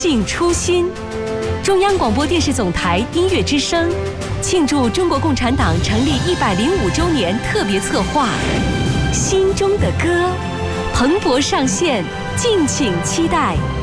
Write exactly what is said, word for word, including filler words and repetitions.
敬初心，中央广播电视总台音乐之声庆祝中国共产党成立一百零五周年特别策划《心中的歌》，蓬勃上线，敬请期待。